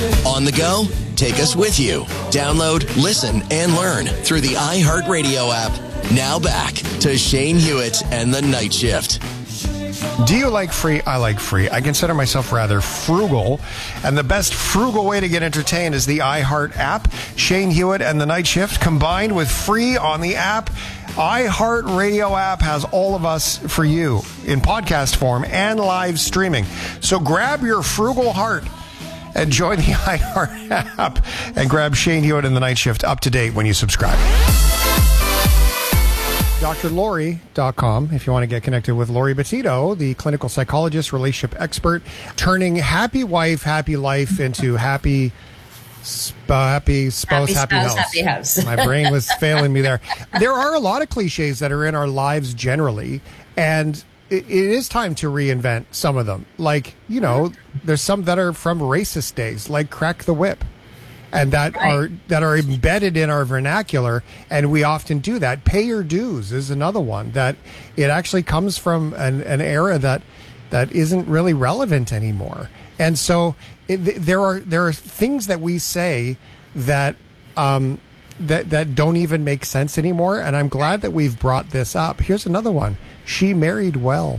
On the go? Take us with you. Download, listen, and learn through the iHeartRadio app. Now back to Shane Hewitt and the Night Shift. Do you like free? I like free. I consider myself rather frugal, and the best frugal way to get entertained is the iHeart app. Shane Hewitt and the Night Shift combined with free on the app. iHeartRadio app has all of us for you in podcast form and live streaming. So grab your frugal heart and join the iHeart app and grab Shane Hewitt and the Night Shift up to date when you subscribe. DrLori.com if you want to get connected with Lori Bettito, the clinical psychologist, relationship expert, turning happy wife, happy life into happy spouse, happy house. Happy house. My brain was failing me there. There are a lot of cliches that are in our lives generally, and it is time to reinvent some of them. Like, you know, there's some that are from racist days, like crack the whip. And that are embedded in our vernacular, and we often do that. Pay your dues is another one that it actually comes from an era that isn't really relevant anymore. And so there are things that we say that that don't even make sense anymore. And I'm glad that we've brought this up. Here's another one: she married well.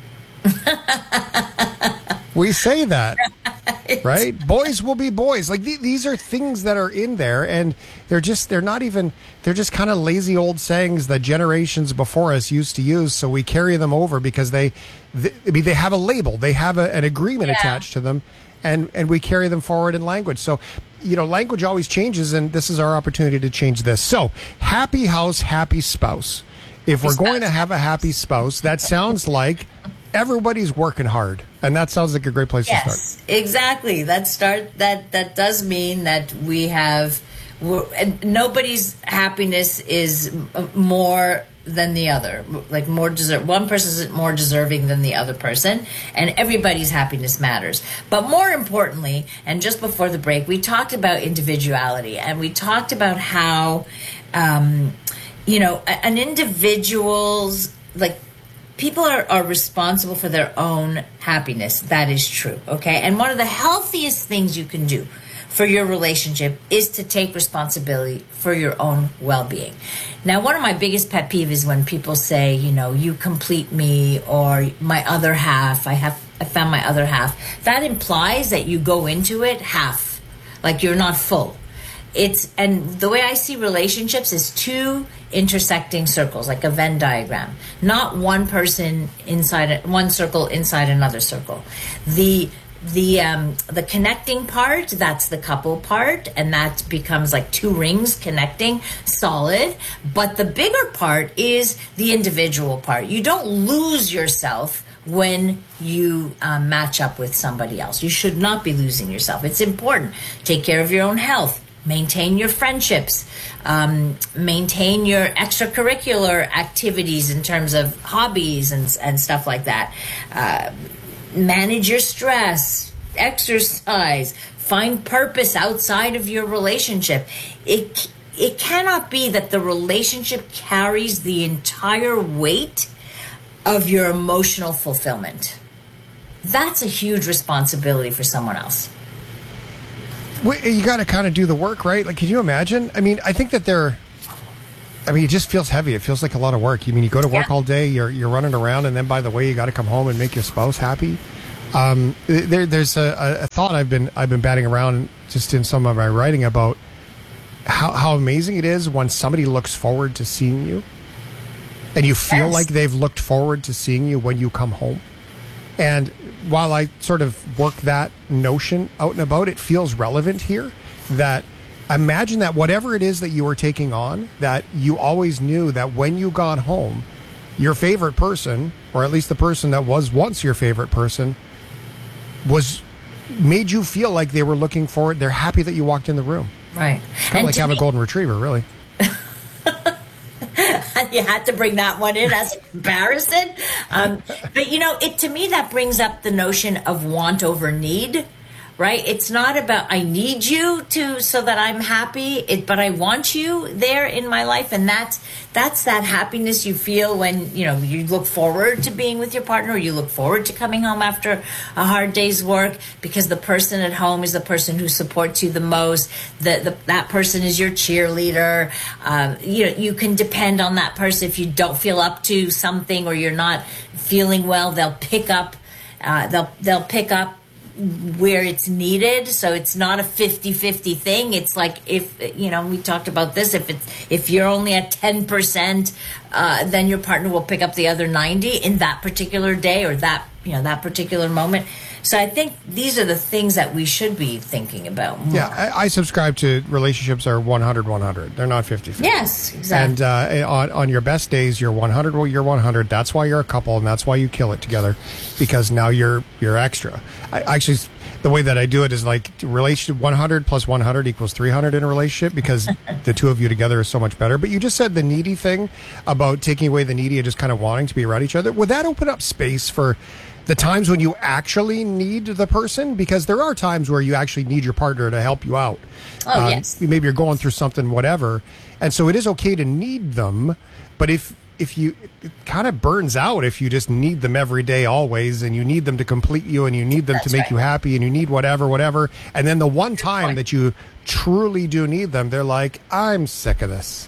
We say that. Right? Boys will be boys. Like these are things that are in there, and they're just kind of lazy old sayings that generations before us used to use. So we carry them over because they have a label, they have an agreement attached to them, and we carry them forward in language. So, you know, language always changes, and this is our opportunity to change this. So, happy house, happy spouse. If we're going to have a happy spouse, that sounds like everybody's working hard, and that sounds like a great place to start. Yes, exactly. That does mean that nobody's happiness is more than the other. Like one person is more deserving than the other person, and everybody's happiness matters. But more importantly, and just before the break, we talked about individuality, and we talked about how, an individual's people are responsible for their own happiness. That is true, okay? And one of the healthiest things you can do for your relationship is to take responsibility for your own well-being. Now, one of my biggest pet peeves is when people say, you complete me, or my other half, I found my other half. That implies that you go into it half, like you're not full. And the way I see relationships is two intersecting circles, like a Venn diagram, not one person inside one circle inside another circle. The connecting part, that's the couple part, and that becomes like two rings connecting, solid. But the bigger part is the individual part. You don't lose yourself when you match up with somebody else. You should not be losing yourself. It's important. Take care of your own health. Maintain your friendships, maintain your extracurricular activities in terms of hobbies and stuff like that. Manage your stress, exercise, find purpose outside of your relationship. It cannot be that the relationship carries the entire weight of your emotional fulfillment. That's a huge responsibility for someone else. You got to kind of do the work, right? Like, can you imagine? I mean, I think that it just feels heavy. It feels like a lot of work. You go to work all day, you're running around, and then, by the way, you got to come home and make your spouse happy. There's a thought I've been batting around just in some of my writing about how amazing it is when somebody looks forward to seeing you, and you feel like they've looked forward to seeing you when you come home. And while I sort of work that notion out and about, it feels relevant here that imagine that whatever it is that you were taking on, that you always knew that when you got home, your favorite person, or at least the person that was once your favorite person, made you feel like they were looking forward. They're happy that you walked in the room. Right. Kind of like have a golden retriever, really. You had to bring that one in as a comparison. But, to me, that brings up the notion of want over need. right? It's not about I need you to so that I'm happy, but I want you there in my life, and that's that happiness you feel when you look forward to being with your partner, or you look forward to coming home after a hard day's work, because the person at home is the person who supports you the most. That person is your cheerleader. You can depend on that person. If you don't feel up to something or you're not feeling well, they'll pick up. They'll pick up where it's needed. So it's not a 50-50 thing. It's like, if we talked about this, if you're only at 10%, then your partner will pick up the other 90 in that particular day, or that particular moment. So I think these are the things that we should be thinking about more. Yeah, I subscribe to relationships are 100-100. They're not 50-50. Yes, exactly. And on your best days, you're 100. Well, you're 100. That's why you're a couple, and that's why you kill it together, because now you're extra. Actually, the way that I do it is like relationship 100 plus 100 equals 300 in a relationship, because the two of you together is so much better. But you just said the needy thing about taking away the needy and just kind of wanting to be around each other. Would that open up space for the times when you actually need the person? Because there are times where you actually need your partner to help you out. Oh, yes. Maybe you're going through something, whatever. And so it is okay to need them. But if you, it kind of burns out if you just need them every day, always, and you need them to complete you, and you need them to make you happy, and you need whatever. And then the one time that you truly do need them, they're like, I'm sick of this.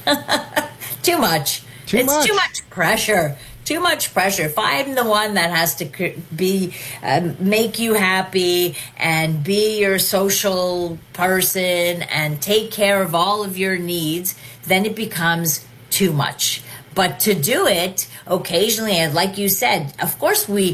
Too much. Too much pressure. Too much pressure. If I'm the one that has to make you happy and be your social person and take care of all of your needs, then it becomes too much. But to do it occasionally, and like you said, of course we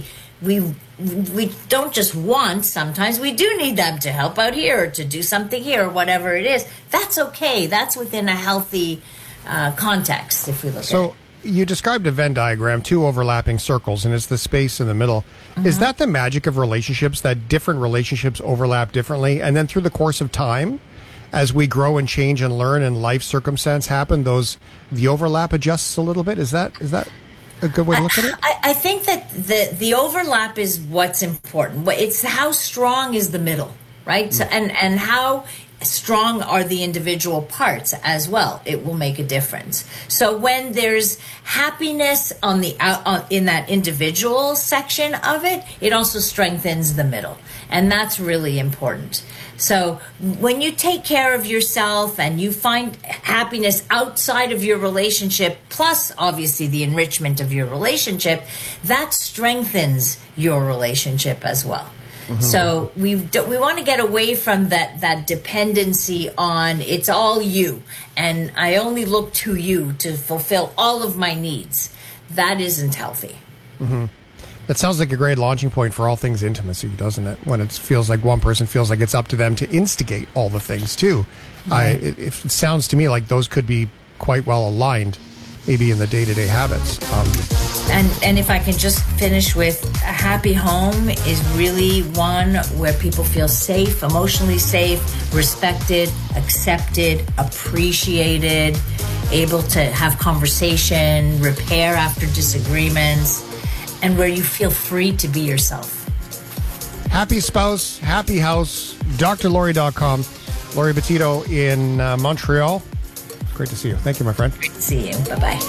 don't just want. Sometimes we do need them to help out here, or to do something here, or whatever it is. That's okay. That's within a healthy context, if we look at it. You described a Venn diagram, two overlapping circles, and it's the space in the middle. Mm-hmm. Is that the magic of relationships, that different relationships overlap differently? And then through the course of time, as we grow and change and learn and life circumstance happen, the overlap adjusts a little bit? Is that a good way to look at it? I think that the overlap is what's important. It's how strong is the middle, right? So, and how strong are the individual parts as well. It will make a difference. So when there's happiness on the in that individual section of it, it also strengthens the middle, and that's really important. So when you take care of yourself and you find happiness outside of your relationship, plus obviously the enrichment of your relationship, that strengthens your relationship as well. Mm-hmm. So we want to get away from that dependency on it's all you, and I only look to you to fulfill all of my needs. That isn't healthy. Mm-hmm. That sounds like a great launching point for all things intimacy, doesn't it? When it feels like one person feels like it's up to them to instigate all the things too. Right. It sounds to me like those could be quite well aligned, maybe in the day-to-day habits. And if I can just finish with, a happy home is really one where people feel safe, emotionally safe, respected, accepted, appreciated, able to have conversation, repair after disagreements, and where you feel free to be yourself. Happy spouse, happy house, drlori.com. Lori Betito in Montreal. Great to see you. Thank you, my friend. Great to see you. Bye-bye.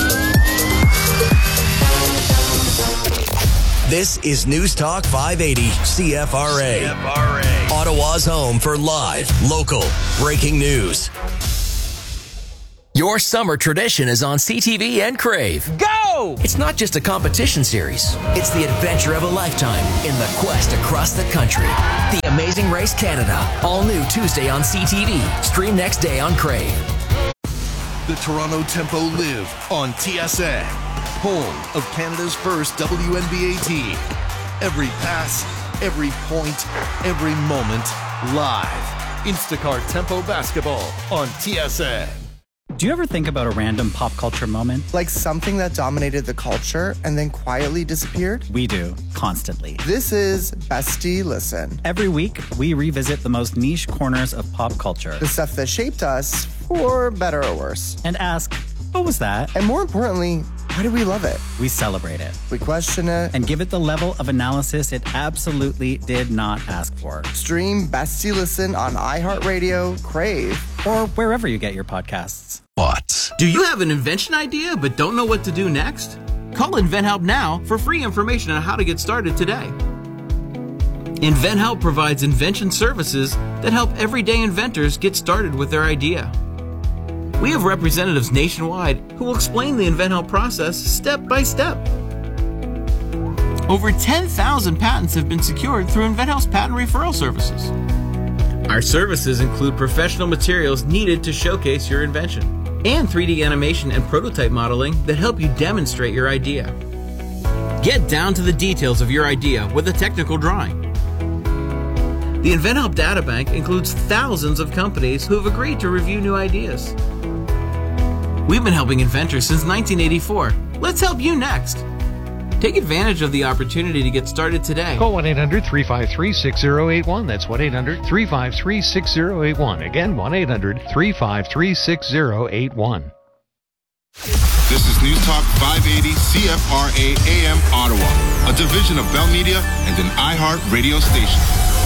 This is News Talk 580 CFRA. Ottawa's home for live, local, breaking news. Your summer tradition is on CTV and Crave. Go! It's not just a competition series. It's the adventure of a lifetime in the quest across the country. The Amazing Race Canada. All new Tuesday on CTV. Stream next day on Crave. The Toronto Tempo live on TSN. Home of Canada's first WNBA team. Every pass, every point, every moment, live. Instacart Tempo Basketball on TSN. Do you ever think about a random pop culture moment? Like something that dominated the culture and then quietly disappeared? We do, constantly. This is Bestie Listen. Every week, we revisit the most niche corners of pop culture. The stuff that shaped us, for better or worse. And ask, what was that? And more importantly, Why do we love it? We celebrate it. We question it. And give it the level of analysis it absolutely did not ask for. Stream Bestie Listen on iHeartRadio, Crave, or wherever you get your podcasts. What? Do you have an invention idea but don't know what to do next? Call InventHelp now for free information on how to get started today. InventHelp provides invention services that help everyday inventors get started with their idea. We have representatives nationwide who will explain the InventHelp process step by step. Over 10,000 patents have been secured through InventHelp's patent referral services. Our services include professional materials needed to showcase your invention and 3D animation and prototype modeling that help you demonstrate your idea. Get down to the details of your idea with a technical drawing. The InventHelp Databank includes thousands of companies who have agreed to review new ideas. We've been helping inventors since 1984. Let's help you next. Take advantage of the opportunity to get started today. Call 1-800-353-6081. That's 1-800-353-6081. Again, 1-800-353-6081. This is News Talk 580 CFRA AM Ottawa, a division of Bell Media and an iHeart radio station.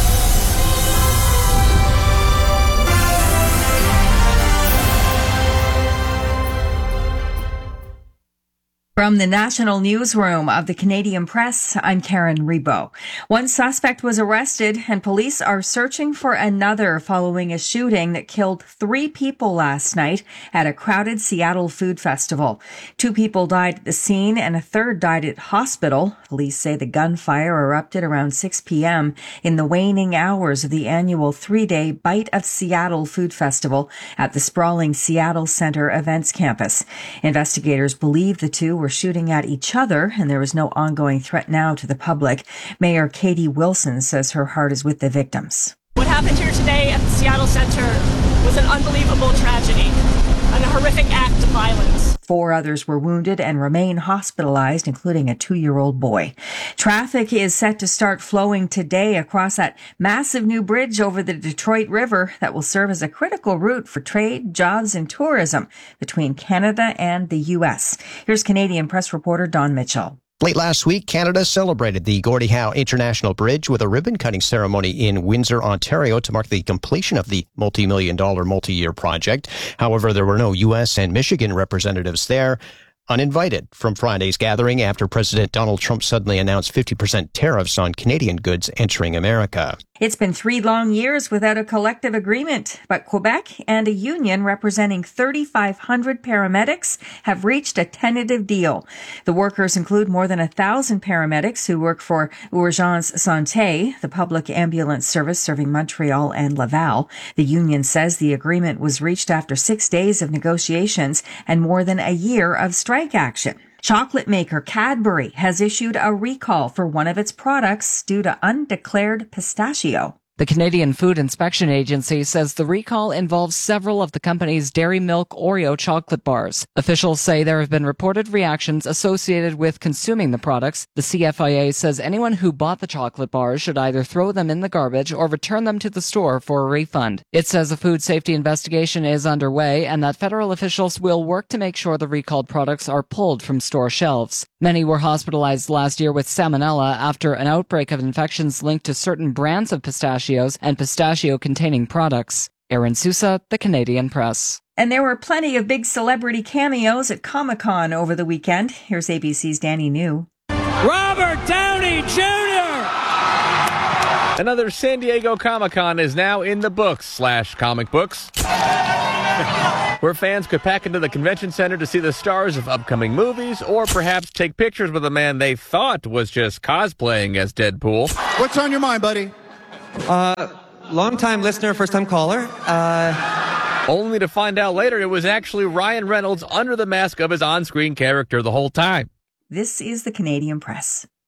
From the national newsroom of the Canadian Press, I'm Karen Rebo. One suspect was arrested and police are searching for another following a shooting that killed 3 people last night at a crowded Seattle food festival. 2 people died at the scene and a third died at hospital. Police say the gunfire erupted around 6 p.m. in the waning hours of the annual 3-day Bite of Seattle food festival at the sprawling Seattle Center Events Campus. Investigators believe the 2 were shooting at each other, and there is no ongoing threat now to the public. Mayor Katie Wilson says her heart is with the victims. What happened here today at the Seattle Center was an unbelievable tragedy, and a horrific act of violence. 4 others were wounded and remain hospitalized, including a 2-year-old boy. Traffic is set to start flowing today across that massive new bridge over the Detroit River that will serve as a critical route for trade, jobs, and tourism between Canada and the U.S. Here's Canadian Press reporter Don Mitchell. Late last week, Canada celebrated the Gordie Howe International Bridge with a ribbon-cutting ceremony in Windsor, Ontario, to mark the completion of the multi-million-dollar multi-year project. However, there were no U.S. and Michigan representatives there, uninvited from Friday's gathering after President Donald Trump suddenly announced 50% tariffs on Canadian goods entering America. It's been 3 long years without a collective agreement, but Quebec and a union representing 3,500 paramedics have reached a tentative deal. The workers include more than 1,000 paramedics who work for Urgence Santé, the public ambulance service serving Montreal and Laval. The union says the agreement was reached after 6 days of negotiations and more than a year of strike action. Chocolate maker Cadbury has issued a recall for one of its products due to undeclared pistachio. The Canadian Food Inspection Agency says the recall involves several of the company's Dairy Milk Oreo chocolate bars. Officials say there have been reported reactions associated with consuming the products. The CFIA says anyone who bought the chocolate bars should either throw them in the garbage or return them to the store for a refund. It says a food safety investigation is underway and that federal officials will work to make sure the recalled products are pulled from store shelves. Many were hospitalized last year with salmonella after an outbreak of infections linked to certain brands of pistachios and pistachio-containing products. Aaron Sousa, The Canadian Press. And there were plenty of big celebrity cameos at Comic-Con over the weekend. Here's ABC's Danny New. Robert Downey Jr. Another San Diego Comic-Con is now in the books / comic books, where fans could pack into the convention center to see the stars of upcoming movies or perhaps take pictures with a man they thought was just cosplaying as Deadpool. What's on your mind, buddy? Long-time listener, first-time caller. Only to find out later it was actually Ryan Reynolds under the mask of his on-screen character the whole time. This is the Canadian Press.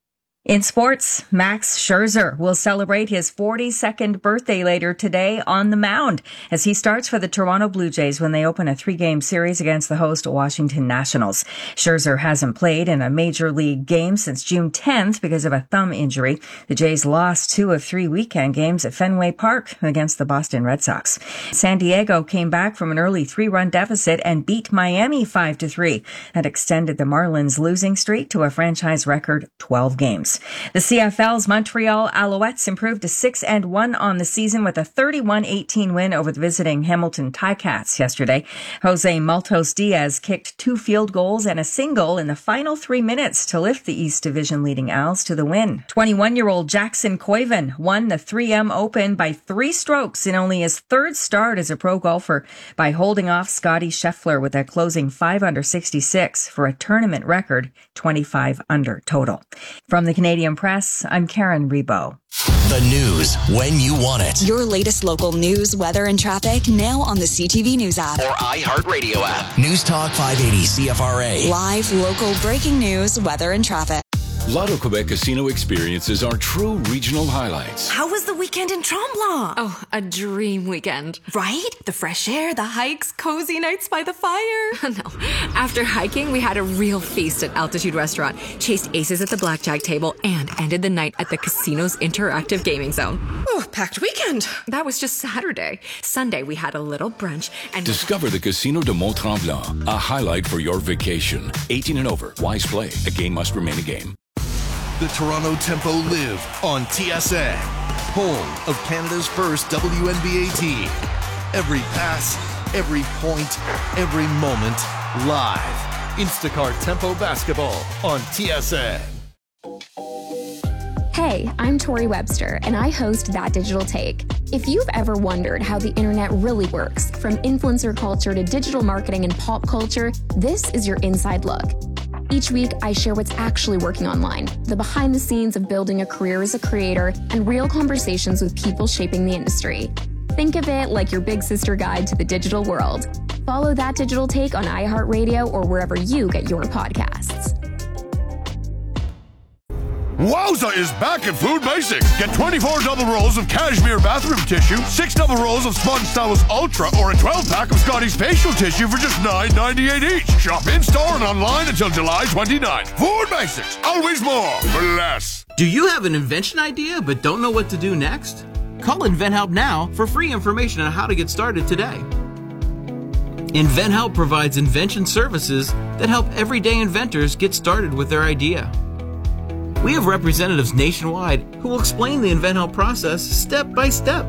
In sports, Max Scherzer will celebrate his 42nd birthday later today on the mound as he starts for the Toronto Blue Jays when they open a 3-game series against the host Washington Nationals. Scherzer hasn't played in a major league game since June 10th because of a thumb injury. The Jays lost 2 of 3 weekend games at Fenway Park against the Boston Red Sox. San Diego came back from an early 3-run deficit and beat Miami 5-3. That extended the Marlins' losing streak to a franchise record 12 games. The CFL's Montreal Alouettes improved to 6-1 on the season with a 31-18 win over the visiting Hamilton Ticats yesterday. Jose Maltos Diaz kicked 2 field goals and a single in the final 3 minutes to lift the East Division leading Als to the win. 21-year-old Jackson Koiven won the 3M Open by 3 strokes in only his 3rd start as a pro golfer by holding off Scotty Scheffler with a closing 5-under 66 for a tournament record 25-under total. From the Canadian Press, I'm Karen Rebo. The news when you want it. Your latest local news, weather, and traffic now on the CTV News app. Or iHeartRadio app. News Talk 580 CFRA. Live, local, breaking news, weather, and traffic. Lotto Quebec Casino experiences are true regional highlights. How was the weekend in Tremblant? Oh, a dream weekend. Right? The fresh air, the hikes, cozy nights by the fire. No. After hiking, we had a real feast at Altitude Restaurant, chased aces at the blackjack table, and ended the night at the casino's interactive gaming zone. Oh, packed weekend. That was just Saturday. Sunday, we had a little brunch and... Discover the Casino de Mont-Tremblant, a highlight for your vacation. 18 and over. Wise play. A game must remain a game. The Toronto Tempo live on TSN, home of Canada's first WNBA team. Every pass, every point, every moment, live. Instacart Tempo Basketball on TSN. Hey, I'm Tori Webster, and I host That Digital Take. If you've ever wondered how the internet really works, from influencer culture to digital marketing and pop culture, this is your inside look. Each week, I share what's actually working online, the behind the scenes of building a career as a creator, and real conversations with people shaping the industry. Think of it like your big sister guide to the digital world. Follow That Digital Take on iHeartRadio or wherever you get your podcasts. Wowza is back at Food Basics. Get 24 double rolls of cashmere bathroom tissue, 6 double rolls of Sponge Stylus Ultra, or a 12-pack of Scotty's facial tissue for just $9.98 each. Shop in-store and online until July 29th. Food Basics. Always more for less. Do you have an invention idea but don't know what to do next? Call InventHelp now for free information on how to get started today. InventHelp provides invention services that help everyday inventors get started with their idea. We have representatives nationwide who will explain the InventHelp process step by step.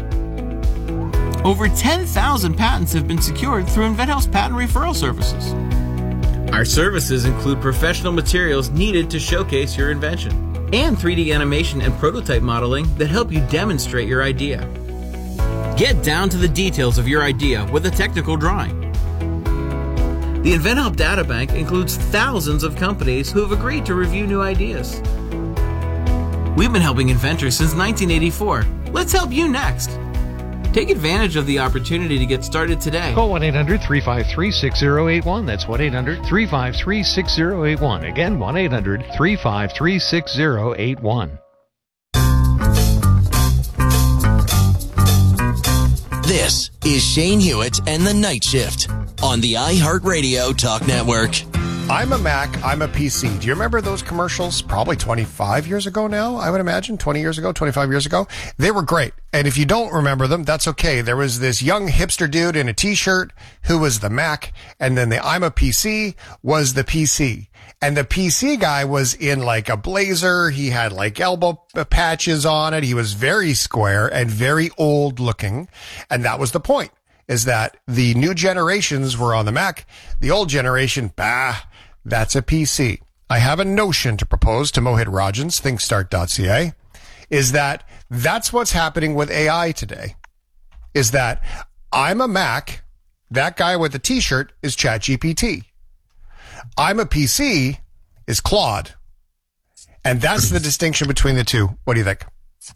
Over 10,000 patents have been secured through InventHelp's patent referral services. Our services include professional materials needed to showcase your invention and 3D animation and prototype modeling that help you demonstrate your idea. Get down to the details of your idea with a technical drawing. The InventHelp Databank includes thousands of companies who have agreed to review new ideas. We've been helping inventors since 1984. Let's help you next. Take advantage of the opportunity to get started today. Call 1-800-353-6081. That's 1-800-353-6081. Again, 1-800-353-6081. This is Shane Hewitt and the Night Shift on the iHeartRadio Talk Network. I'm a Mac, I'm a PC. Do you remember those commercials? Probably 25 years ago now, I would imagine. 20 years ago, 25 years ago. They were great. And if you don't remember them, that's okay. There was this young hipster dude in a t-shirt who was the Mac, and then the I'm a PC was the PC. And the PC guy was in like a blazer. He had like elbow patches on it. He was very square and very old looking. And that was the point, is that the new generations were on the Mac. The old generation, that's a PC. I have a notion to propose to Mohit Rajan's thinkstart.ca, is that that's what's happening with AI today, is that I'm a Mac. That guy with the t-shirt is ChatGPT. I'm a PC is Claude. And that's the distinction between the two. What do you think?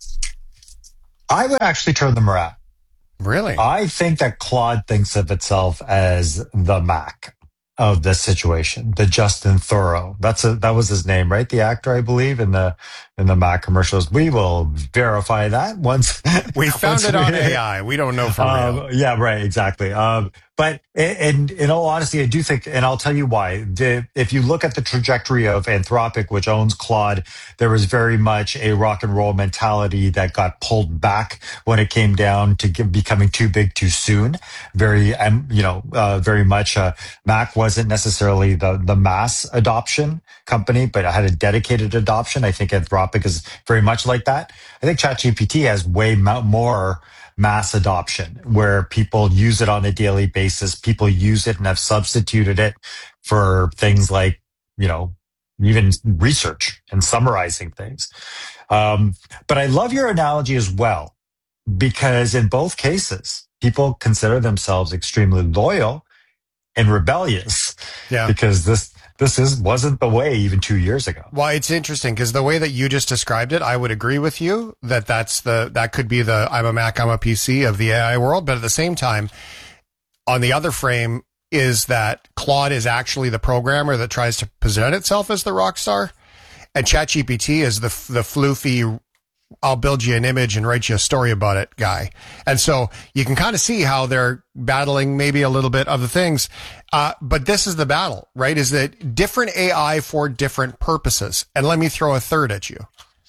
I would actually turn them around. Really? I think that Claude thinks of itself as the Mac. of this situation, the Justin Thoreau. That was his name, right? The actor, I believe, in the Mac commercials. We will verify that once we found it on AI. We don't know for real. Yeah, right, exactly. But in all honesty, I do think, and I'll tell you why. If you look at the trajectory of Anthropic, which owns Claude, there was very much a rock and roll mentality that got pulled back when it came down to becoming too big too soon. Very much. Mac wasn't necessarily the mass adoption company, but it had a dedicated adoption. I think Anthropic is very much like that. I think ChatGPT has way more mass adoption where people use it on a daily basis. People use it and have substituted it for things like, even research and summarizing things. But I love your analogy as well, because in both cases, people consider themselves extremely loyal and rebellious. Yeah. Because this wasn't the way even 2 years ago. Well, it's interesting because the way that you just described it, I would agree with you that could be the I'm a Mac, I'm a PC of the AI world. But at the same time, on the other frame is that Claude is actually the programmer that tries to present itself as the rock star, and ChatGPT is the floofy, I'll build you an image and write you a story about it guy. And so you can kind of see how they're battling maybe a little bit of the things. But this is the battle, right? Is that different AI for different purposes. And let me throw a third at you.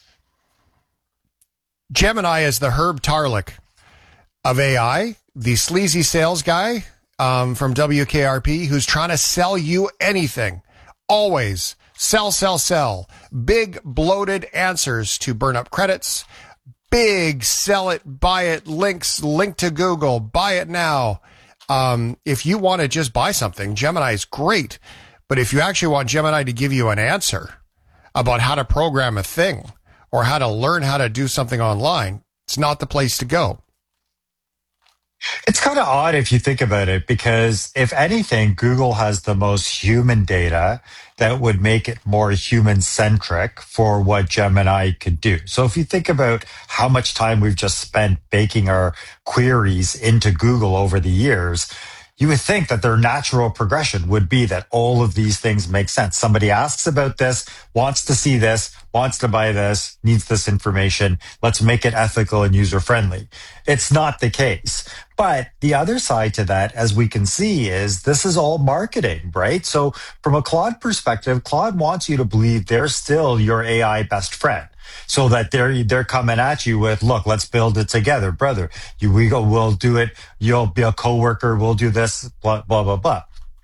Gemini is the Herb Tarlek of AI, the sleazy sales guy from WKRP who's trying to sell you anything. Always. Sell. Big bloated answers to burn up credits. Big sell it, buy it, links, link to Google, buy it now. If you want to just buy something, Gemini is great. But if you actually want Gemini to give you an answer about how to program a thing or how to learn how to do something online, it's not the place to go. It's kind of odd if you think about it, because if anything, Google has the most human data that would make it more human-centric for what Gemini could do. So if you think about how much time we've just spent baking our queries into Google over the years, you would think that their natural progression would be that all of these things make sense. Somebody asks about this, wants to see this, wants to buy this, needs this information. Let's make it ethical and user-friendly. It's not the case. But the other side to that, as we can see, is this is all marketing, right? So from a Claude perspective, Claude wants you to believe they're still your AI best friend. So that they're coming at you with, look, let's build it together, brother. We'll do it. You'll be a coworker. We'll do this, blah, blah, blah, blah.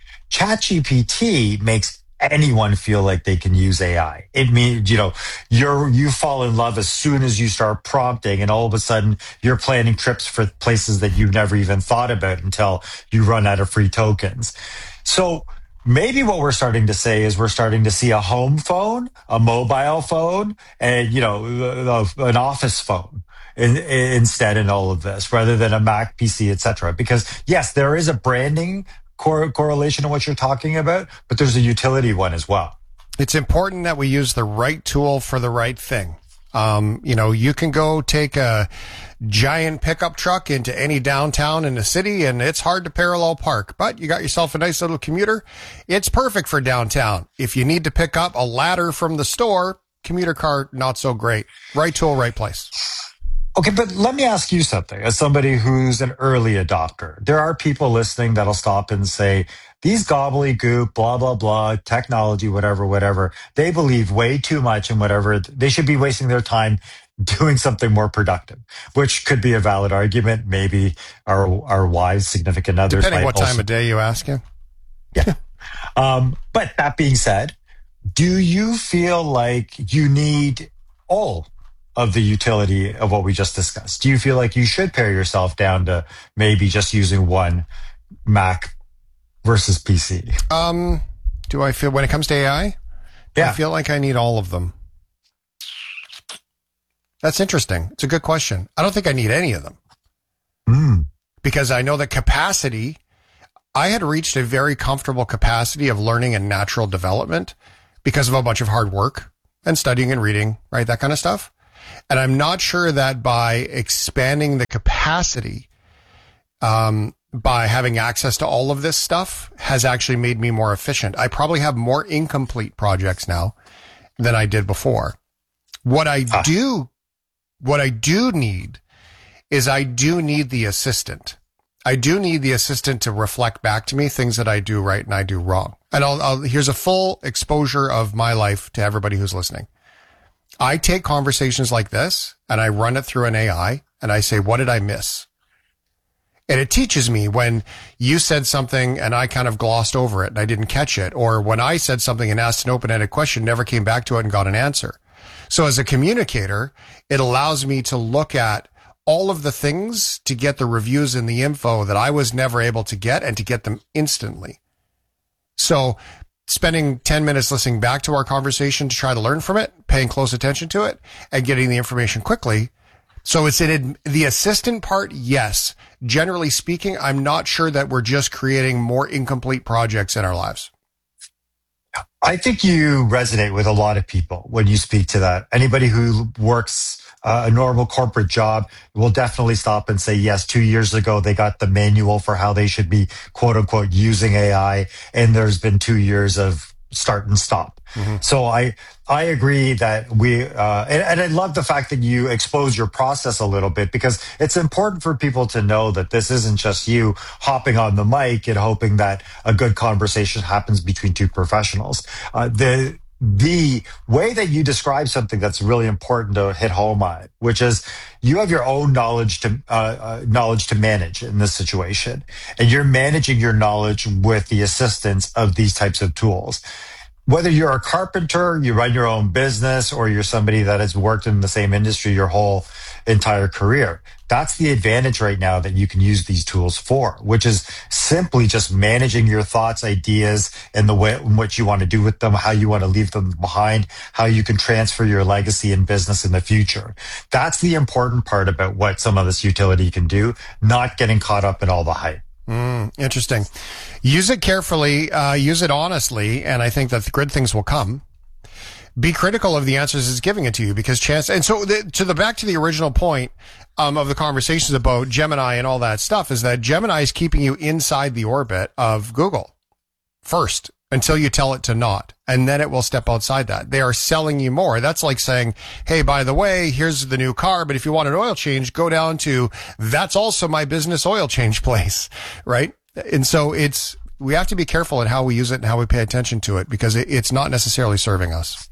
ChatGPT makes anyone feel like they can use AI. It means, you fall in love as soon as you start prompting, and all of a sudden you're planning trips for places that you've never even thought about until you run out of free tokens. So maybe what we're starting to say is we're starting to see a home phone, a mobile phone, and, an office phone instead in all of this, rather than a Mac, PC, etc. Because yes, there is a branding correlation to what you're talking about, but there's a utility one as well. It's important that we use the right tool for the right thing. You can go take a giant pickup truck into any downtown in the city and it's hard to parallel park, but you got yourself a nice little commuter. It's perfect for downtown. If you need to pick up a ladder from the store, commuter car, not so great. Right tool, right place. Okay, but let me ask you something. As somebody who's an early adopter, there are people listening that'll stop and say, these gobbledygook, blah, blah, blah, technology, whatever, they believe way too much in whatever. They should be wasting their time doing something more productive, which could be a valid argument. Maybe our wives, significant others. Depending what time of day you ask him. Yeah. But that being said, do you feel like you need all of the utility of what we just discussed? Do you feel like you should pare yourself down to maybe just using one Mac versus PC? Do I feel, when it comes to AI, I feel like I need all of them? That's interesting. It's a good question. I don't think I need any of them. Because I know that capacity, I had reached a very comfortable capacity of learning and natural development because of a bunch of hard work and studying and reading, right? That kind of stuff. And I'm not sure that by expanding the capacity, by having access to all of this stuff has actually made me more efficient. I probably have more incomplete projects now than I did before. What I do need is I do need the assistant. I do need the assistant to reflect back to me things that I do right and I do wrong. And here's a full exposure of my life to everybody who's listening. I take conversations like this and I run it through an AI and I say, what did I miss? And it teaches me when you said something and I kind of glossed over it and I didn't catch it, or when I said something and asked an open-ended question, never came back to it and got an answer. So as a communicator, it allows me to look at all of the things to get the reviews and the info that I was never able to get and to get them instantly. So spending 10 minutes listening back to our conversation to try to learn from it, paying close attention to it, and getting the information quickly. So it's in the assistant part, yes. Generally speaking, I'm not sure that we're just creating more incomplete projects in our lives. I think you resonate with a lot of people when you speak to that. Anybody who works a normal corporate job will definitely stop and say, yes, 2 years ago, they got the manual for how they should be, quote unquote, using AI. And there's been 2 years of start and stop. Mm-hmm. So I agree that and I love the fact that you expose your process a little bit, because it's important for people to know that this isn't just you hopping on the mic and hoping that a good conversation happens between two professionals. The way that you describe something that's really important to hit home on, which is you have your own knowledge to manage in this situation, and you're managing your knowledge with the assistance of these types of tools. Whether you're a carpenter, you run your own business, or you're somebody that has worked in the same industry your whole entire career, that's the advantage right now that you can use these tools for, which is simply just managing your thoughts, ideas, and the way in which you want to do with them, how you want to leave them behind, how you can transfer your legacy in business in the future. That's the important part about what some of this utility can do, not getting caught up in all the hype. Interesting. Use it carefully, use it honestly, and I think that the good things will come. Be critical of the answers it's giving it to you, because chance. And so back to the original point of the conversations about Gemini and all that stuff, is that Gemini is keeping you inside the orbit of Google first until you tell it to not. And then it will step outside that. They are selling you more. That's like saying, hey, by the way, here's the new car, but if you want an oil change, go down to, that's also my business oil change place, right? And so we have to be careful in how we use it and how we pay attention to it, because it's not necessarily serving us.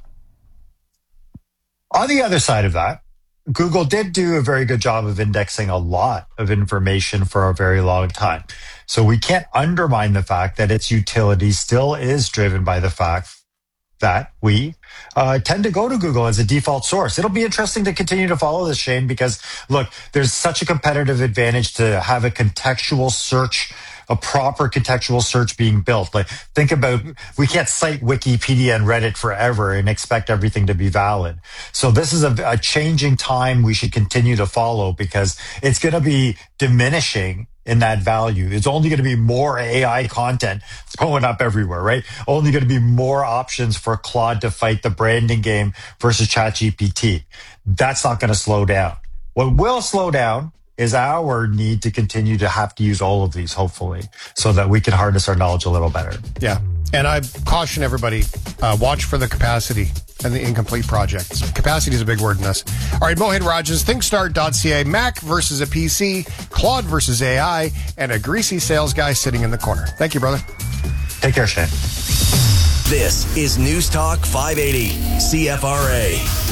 On the other side of that, Google did do a very good job of indexing a lot of information for a very long time. So we can't undermine the fact that its utility still is driven by the fact that we tend to go to Google as a default source. It'll be interesting to continue to follow this, Shane, because look, there's such a competitive advantage to have a contextual search, a proper contextual search being built. Like, think about, we can't cite Wikipedia and Reddit forever and expect everything to be valid. So this is a changing time we should continue to follow, because it's going to be diminishing in that value. It's only going to be more AI content throwing up everywhere, right? Only going to be more options for Claude to fight the branding game versus ChatGPT. That's not going to slow down. What will slow down is our need to continue to have to use all of these, hopefully, so that we can harness our knowledge a little better. Yeah. And I caution everybody, watch for the capacity and the incomplete projects. Capacity is a big word in this. All right, Mohit Rajas, ThinkStart.ca, Mac versus a PC, Claude versus AI, and a greasy sales guy sitting in the corner. Thank you, brother. Take care, Shane. This is News Talk 580, CFRA.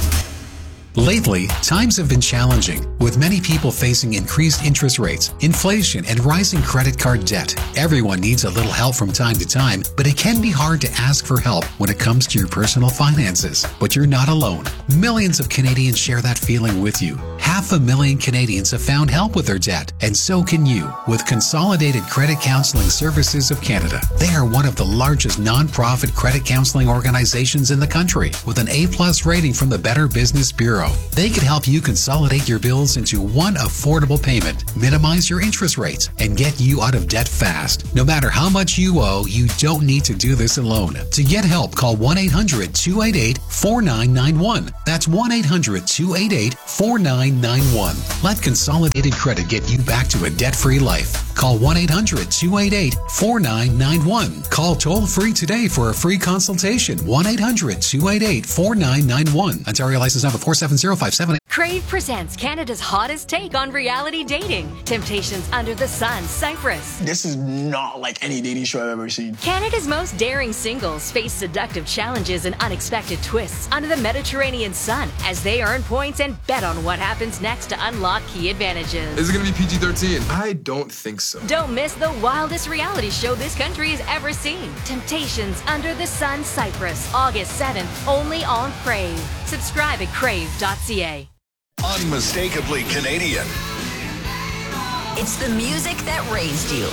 Lately, times have been challenging, with many people facing increased interest rates, inflation, and rising credit card debt. Everyone needs a little help from time to time, but it can be hard to ask for help when it comes to your personal finances. But you're not alone. Millions of Canadians share that feeling with you. 500,000 Canadians have found help with their debt, and so can you with Consolidated Credit Counseling Services of Canada. They are one of the largest non-profit credit counseling organizations in the country, with an A+ rating from the Better Business Bureau. They can help you consolidate your bills into one affordable payment, minimize your interest rates, and get you out of debt fast. No matter how much you owe, you don't need to do this alone. To get help, call 1-800-288-4991. That's 1-800-288-4991. 4991. Let Consolidated Credit get you back to a debt-free life. Call 1-800-288-4991. Call toll-free today for a free consultation. 1-800-288-4991. Ontario license number 470578. Crave presents Canada's hottest take on reality dating. Temptations Under the Sun, Cyprus. This is not like any dating show I've ever seen. Canada's most daring singles face seductive challenges and unexpected twists under the Mediterranean sun as they earn points and bet on what happens next to unlock key advantages. Is it going to be PG-13? I don't think so. Don't miss the wildest reality show this country has ever seen. Temptations Under the Sun, Cyprus, August 7th, only on Crave. Subscribe at crave.ca. Unmistakably Canadian. It's the music that raised you.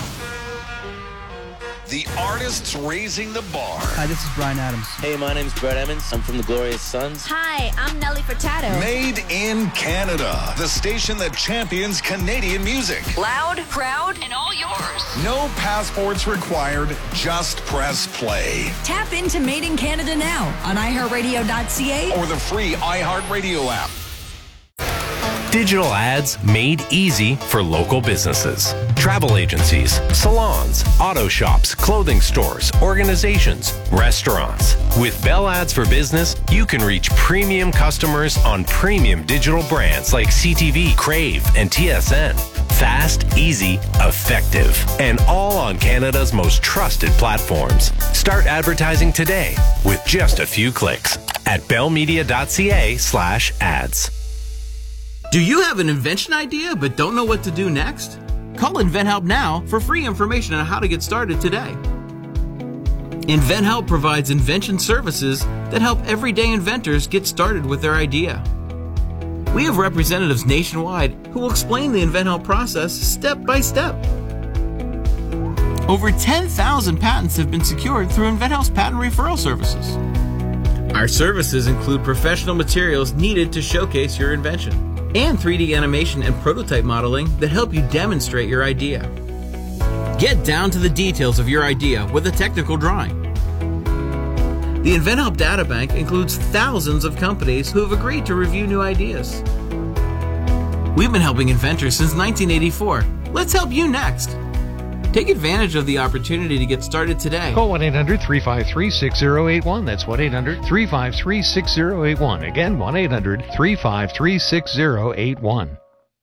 The artists raising the bar. Hi, this is Bryan Adams. Hey, my name's Brett Emmons. I'm from the Glorious Sons. Hi, I'm Nelly Furtado. Made in Canada. The station that champions Canadian music. Loud, proud, and all yours. No passports required. Just press play. Tap into Made in Canada now on iHeartRadio.ca or the free iHeartRadio app. Digital ads made easy for local businesses. Travel agencies, salons, auto shops, clothing stores, organizations, restaurants. With Bell Ads for Business, you can reach premium customers on premium digital brands like CTV, Crave, and TSN. Fast, easy, effective, and all on Canada's most trusted platforms. Start advertising today with just a few clicks at bellmedia.ca/ads. Do you have an invention idea but don't know what to do next? Call InventHelp now for free information on how to get started today. InventHelp provides invention services that help everyday inventors get started with their idea. We have representatives nationwide who will explain the InventHelp process step by step. Over 10,000 patents have been secured through InventHelp's patent referral services. Our services include professional materials needed to showcase your invention, and 3D animation and prototype modeling that help you demonstrate your idea. Get down to the details of your idea with a technical drawing. The InventHelp Databank includes thousands of companies who have agreed to review new ideas. We've been helping inventors since 1984. Let's help you next. Take advantage of the opportunity to get started today. Call 1-800-353-6081. That's 1-800-353-6081. Again, 1-800-353-6081.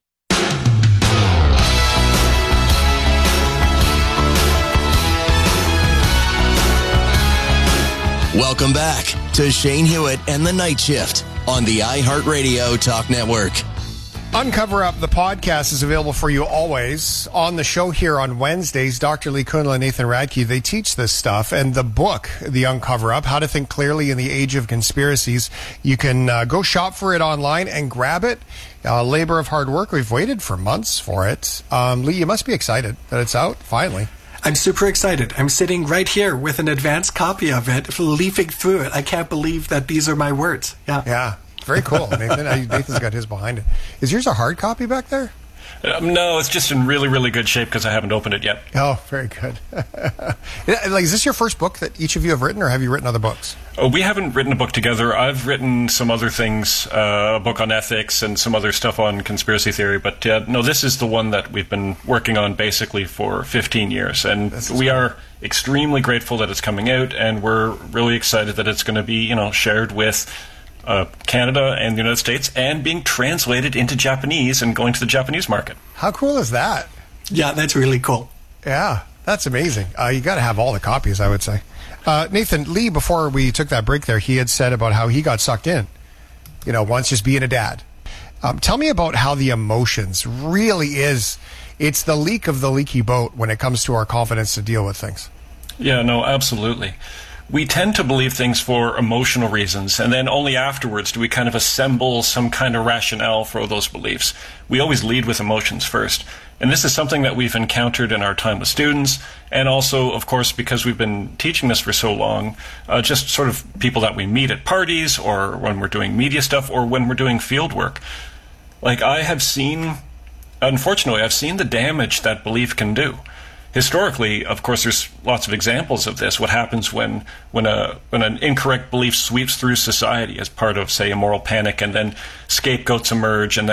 Welcome back to Shane Hewitt and the Night Shift on the iHeartRadio Talk Network. Uncover Up, the podcast, is available for you always. On the show here on Wednesdays, Dr. Lee Kundla and Nathan Radke, they teach this stuff. And the book, The Uncover Up, How to Think Clearly in the Age of Conspiracies, you can go shop for it online and grab it. Labor of hard work. We've waited for months for it. Lee, you must be excited that it's out, finally. I'm super excited. I'm sitting right here with an advanced copy of it, leafing through it. I can't believe that these are my words. Yeah. Very cool, Nathan. Nathan's got his behind it. Is yours a hard copy back there? No, it's just in really, really good shape because I haven't opened it yet. Oh, very good. Is this your first book that each of you have written, or have you written other books? Oh, we haven't written a book together. I've written some other things, a book on ethics and some other stuff on conspiracy theory. But no, this is the one that we've been working on basically for 15 years. And we are extremely grateful that it's coming out, and we're really excited that it's going to be, shared with Canada and the United States, and being translated into Japanese and going to the Japanese market. How cool is that? Yeah, that's really cool. Yeah, that's amazing. You got to have all the copies, I would say. Nathan, Lee, before we took that break there, he had said about how he got sucked in, once just being a dad. Tell me about how the emotions really is. It's the leak of the leaky boat when it comes to our confidence to deal with things. Yeah, no, absolutely. We tend to believe things for emotional reasons, and then only afterwards do we kind of assemble some kind of rationale for those beliefs. We always lead with emotions first. And this is something that we've encountered in our time with students, and also, of course, because we've been teaching this for so long, just sort of people that we meet at parties, or when we're doing media stuff, or when we're doing field work. Like, unfortunately, I've seen the damage that belief can do. Historically, of course, there's lots of examples of this. What happens when an incorrect belief sweeps through society as part of, say, a moral panic, and then scapegoats emerge, and then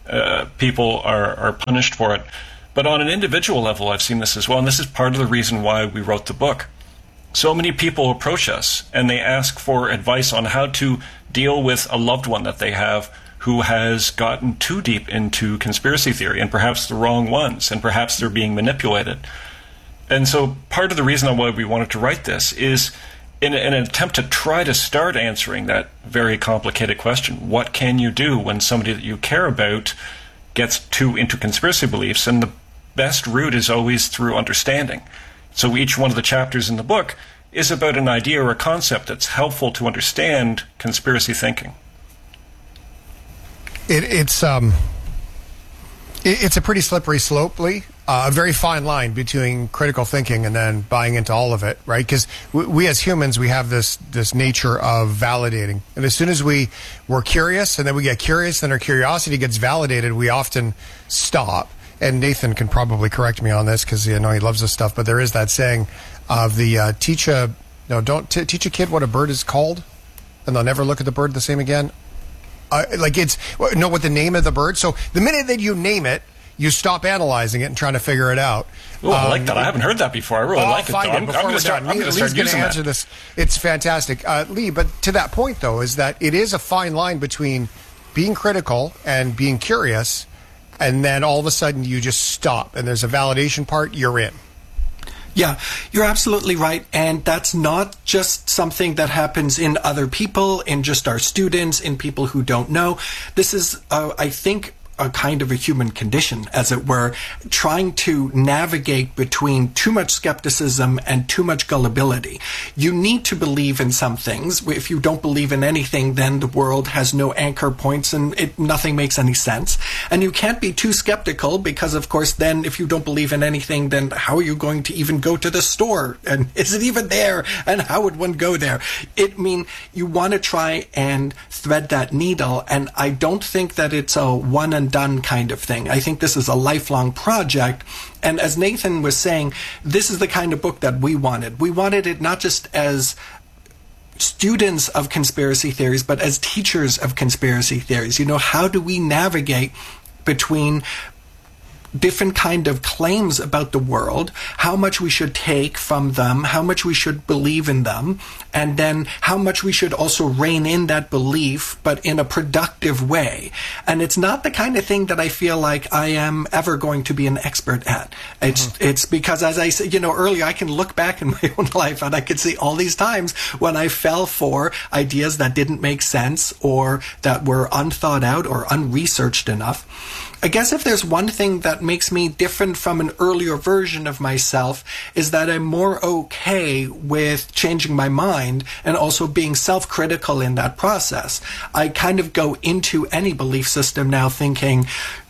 people are punished for it. But on an individual level, I've seen this as well, and this is part of the reason why we wrote the book. So many people approach us, and they ask for advice on how to deal with a loved one that they have who has gotten too deep into conspiracy theory, and perhaps the wrong ones, and perhaps they're being manipulated. And so part of the reason why we wanted to write this is in an attempt to try to start answering that very complicated question. What can you do when somebody that you care about gets too into conspiracy beliefs? And the best route is always through understanding. So each one of the chapters in the book is about an idea or a concept that's helpful to understand conspiracy thinking. It's a pretty slippery slope, Lee. A very fine line between critical thinking and then buying into all of it, right? Because we as humans, we have this nature of validating. And as soon as we're curious and then we get curious and our curiosity gets validated, we often stop. And Nathan can probably correct me on this because he loves this stuff, but there is that saying of the teach a kid what a bird is called and they'll never look at the bird the same again. Know what the name of the bird. So the minute that you name it, you stop analyzing it and trying to figure it out. Oh, I like that. I haven't heard that before. I really like it, though. I'm going to start using answer this. It's fantastic. Lee, but to that point, though, is that it is a fine line between being critical and being curious, and then all of a sudden you just stop, and there's a validation part, you're in. Yeah, you're absolutely right. And that's not just something that happens in other people, in just our students, in people who don't know. This is, I think, a kind of a human condition, as it were, trying to navigate between too much skepticism and too much gullibility. You need to believe in some things. If you don't believe in anything, then the world has no anchor points and nothing makes any sense. And you can't be too skeptical because, of course, then if you don't believe in anything, then how are you going to even go to the store? And is it even there? And how would one go there? You want to try and thread that needle, and I don't think that it's a one and done kind of thing. I think this is a lifelong project. And as Nathan was saying, this is the kind of book that we wanted. We wanted it not just as students of conspiracy theories, but as teachers of conspiracy theories. How do we navigate between different kind of claims about the world, how much we should take from them, how much we should believe in them, and then how much we should also rein in that belief, but in a productive way. And it's not the kind of thing that I feel like I am ever going to be an expert at. It's because, as I said, earlier, I can look back in my own life and I can see all these times when I fell for ideas that didn't make sense or that were unthought out or unresearched enough. I guess if there's one thing that makes me different from an earlier version of myself is that I'm more okay with changing my mind and also being self-critical in that process. I kind of go into any belief system now thinking,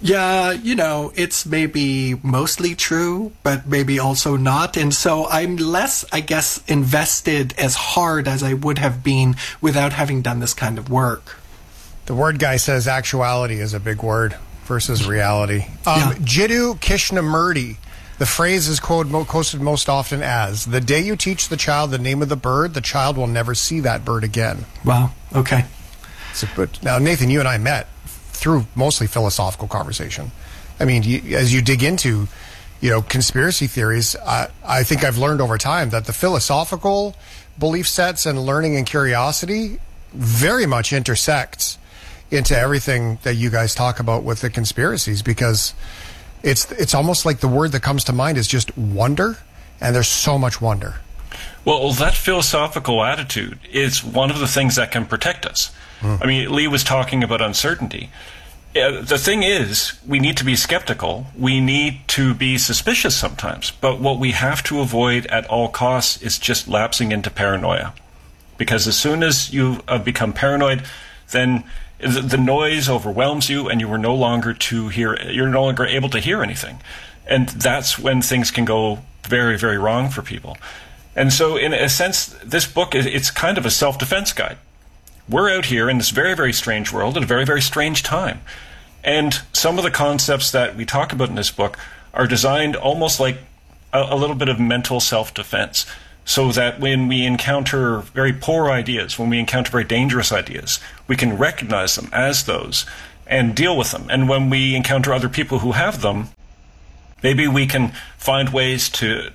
it's maybe mostly true, but maybe also not. And so I'm less, I guess, invested as hard as I would have been without having done this kind of work. The word guy says actuality is a big word versus reality. Jiddu Krishnamurti, the phrase is quoted most often as, the day you teach the child the name of the bird, the child will never see that bird again. Wow, okay. Now, Nathan, you and I met through mostly philosophical conversation. As you dig into, conspiracy theories, I think I've learned over time that the philosophical belief sets and learning and curiosity very much intersects into everything that you guys talk about with the conspiracies, because it's almost like the word that comes to mind is just wonder, and there's so much wonder. Well, that philosophical attitude is one of the things that can protect us. Lee was talking about uncertainty. The thing is, we need to be skeptical. We need to be suspicious sometimes. But what we have to avoid at all costs is just lapsing into paranoia. Because as soon as you become paranoid, then the noise overwhelms you, and you're no longer able to hear anything. And that's when things can go very, very wrong for people. And so, in a sense, this book, it's kind of a self-defense guide. We're out here in this very, very strange world at a very, very strange time. And some of the concepts that we talk about in this book are designed almost like a little bit of mental self-defense, so that when we encounter very poor ideas, when we encounter very dangerous ideas, we can recognize them as those and deal with them. And when we encounter other people who have them, maybe we can find ways to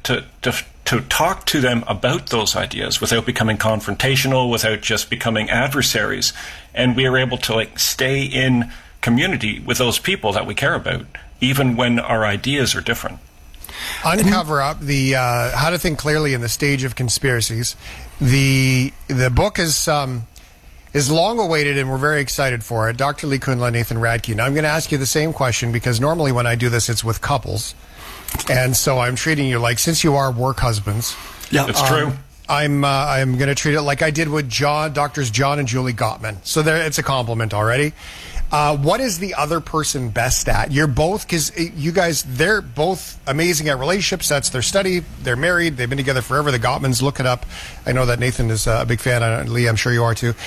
talk to them about those ideas without becoming confrontational, without just becoming adversaries. And we are able to stay in community with those people that we care about, even when our ideas are different. Uncover Up, the How to Think Clearly in the Stage of Conspiracies. The book is long awaited, and we're very excited for it. Dr. Lee Kundla, Nathan Radke. Now, I'm going to ask you the same question, because normally when I do this, it's with couples. And so I'm treating you since you are work husbands. Yeah, it's true. I'm going to treat it like I did with Doctors John and Julie Gottman. So it's a compliment already. What is the other person best at? You're both, because you guys, they're both amazing at relationships. That's their study. They're married. They've been together forever. The Gottmans, look it up. I know that Nathan is a big fan. Lee, I'm sure you are too.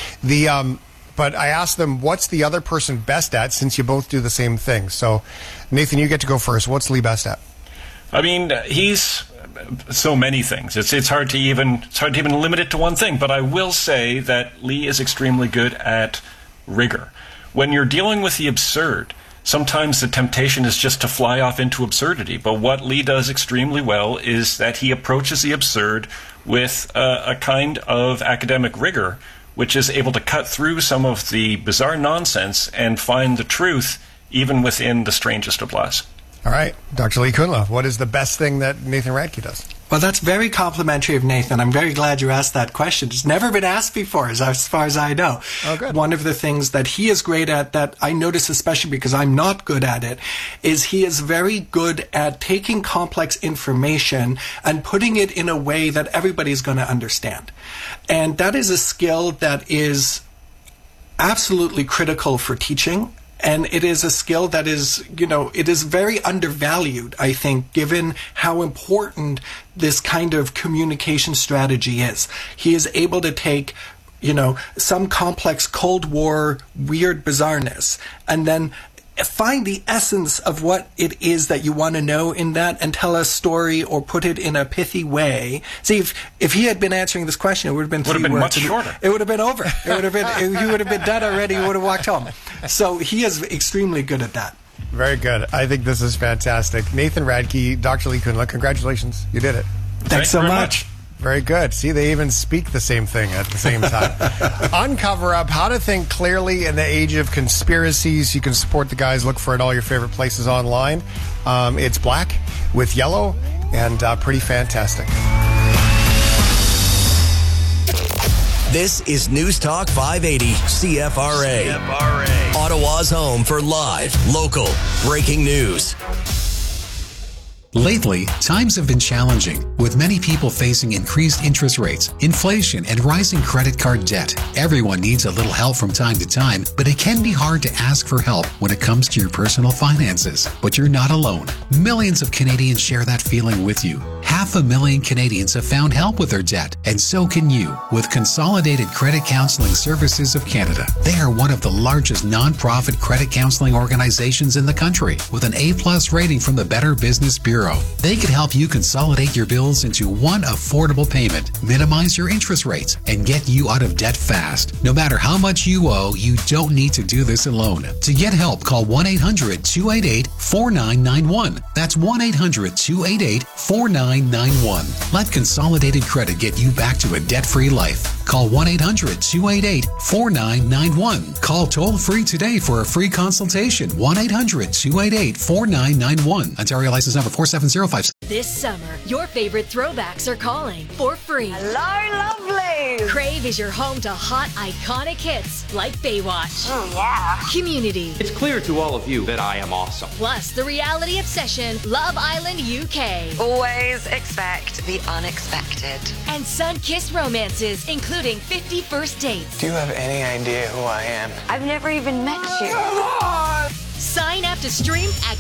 But I asked them, what's the other person best at, since you both do the same thing? So, Nathan, you get to go first. What's Lee best at? I mean, he's so many things. It's hard to even limit it to one thing. But I will say that Lee is extremely good at rigor. When you're dealing with the absurd, sometimes the temptation is just to fly off into absurdity. But what Lee does extremely well is that he approaches the absurd with a kind of academic rigor, which is able to cut through some of the bizarre nonsense and find the truth even within the strangest of lies. All right. Dr. Lee Kundla, what is the best thing that Nathan Radke does? Well, that's very complimentary of Nathan. I'm very glad you asked that question. It's never been asked before, as far as I know. Oh, good. One of the things that he is great at, that I notice especially because I'm not good at it, is he is very good at taking complex information and putting it in a way that everybody's going to understand. And that is a skill that is absolutely critical for teaching. And it is a skill that is, it is very undervalued, I think, given how important this kind of communication strategy is. He is able to take, some complex Cold War weird bizarreness and then find the essence of what it is that you want to know in that and tell a story or put it in a pithy way. See, if he had been answering this question, it would have been 3 words. Much shorter. It would have been over. It would have been, you would have been done already. You would have walked home. So he is extremely good at that. Very good. I think this is fantastic. Nathan Radke, Dr. Lee Kundla, congratulations. You did it. Thanks so much. Very good. See, they even speak the same thing at the same time. Uncover Up, How to Think Clearly in the Age of Conspiracies. You can support the guys. Look for it at all your favorite places online. It's black with yellow and pretty fantastic. This is News Talk 580 CFRA. Ottawa's home for live, local, breaking news. Lately, times have been challenging, with many people facing increased interest rates, inflation, and rising credit card debt. Everyone needs a little help from time to time, but it can be hard to ask for help when it comes to your personal finances. But you're not alone. Millions of Canadians share that feeling with you. 500,000 Canadians have found help with their debt, and so can you with Consolidated Credit Counseling Services of Canada. They are one of the largest non-profit credit counseling organizations in the country, with an A+ rating from the Better Business Bureau. They can help you consolidate your bills into one affordable payment, minimize your interest rates, and get you out of debt fast. No matter how much you owe, you don't need to do this alone. To get help, call 1-800-288-4991. That's 1-800-288-4991. Let Consolidated Credit get you back to a debt-free life. Call 1-800-288-4991. Call toll-free today for a free consultation. 1-800-288-4991. Ontario license number 47056. This summer, your favorite throwbacks are calling for free. Hello, lovely! Crave is your home to hot, iconic hits like Baywatch. Oh, yeah. Community. It's clear to all of you that I am awesome. Plus, the reality obsession, Love Island UK. Always expect the unexpected. And sun-kissed romances, including 50 First Dates. Do you have any idea who I am? I've never even met you. Sign up to stream at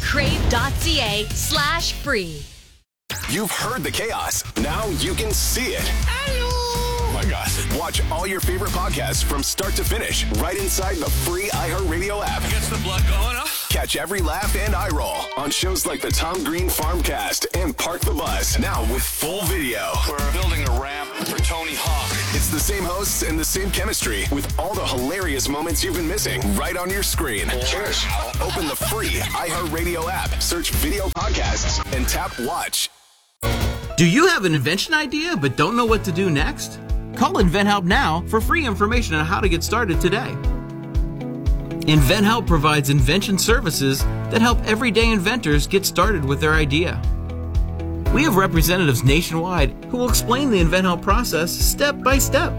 crave.ca/free. You've heard the chaos. Now you can see it. Hello. My join us. Watch all your favorite podcasts from start to finish right inside the free iHeartRadio app. Gets the blood going, huh? Catch every laugh and eye roll on shows like the Tom Green Farmcast and Park the Bus, now with full video. We're building a ramp for Tony Hawk. It's the same hosts and the same chemistry with all the hilarious moments you've been missing right on your screen. Cheers. Open the free iHeartRadio app, search video podcasts, and tap watch. Do you have an invention idea but don't know what to do next? Call InventHelp now for free information on how to get started today. InventHelp provides invention services that help everyday inventors get started with their idea. We have representatives nationwide who will explain the InventHelp process step by step.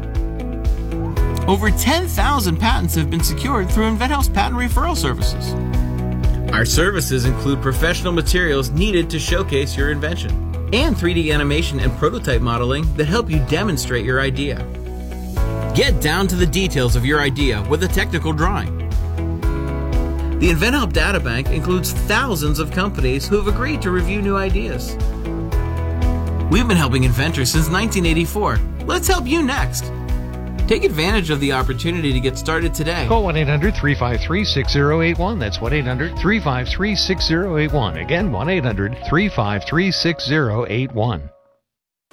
Over 10,000 patents have been secured through InventHelp's patent referral services. Our services include professional materials needed to showcase your invention, and 3D animation and prototype modeling that help you demonstrate your idea. Get down to the details of your idea with a technical drawing. The InventHelp Databank includes thousands of companies who have agreed to review new ideas. We've been helping inventors since 1984. Let's help you next. Take advantage of the opportunity to get started today. Call 1-800-353-6081. That's 1-800-353-6081. Again, 1-800-353-6081.